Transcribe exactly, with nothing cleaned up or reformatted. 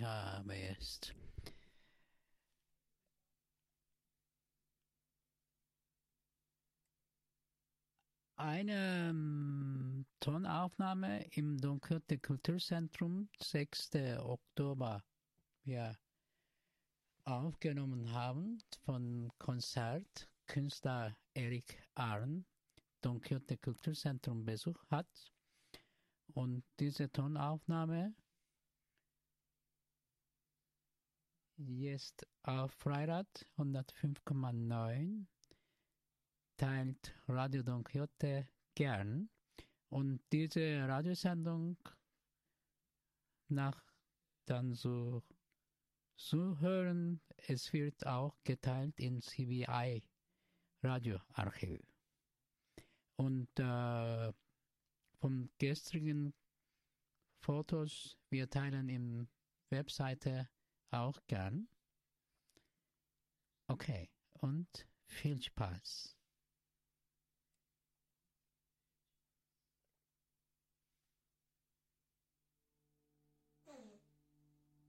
Tonaufnahme ist. Eine ähm, Tonaufnahme im Don Quixote Kulturzentrum, sechster Oktober, ja, aufgenommen haben von Konzert Künstler Erik Arn, Don Quixote Kulturzentrum besucht hat. Und diese Tonaufnahme ist auf Freirad hundertfünf Komma neun, teilt Radio Don Quixote gern. Und diese Radiosendung nach dann so zu hören, es wird auch geteilt in C B I Radioarchiv. Und äh, vom gestrigen Fotos, wir teilen im Webseite auch gern. Okay, und viel Spaß.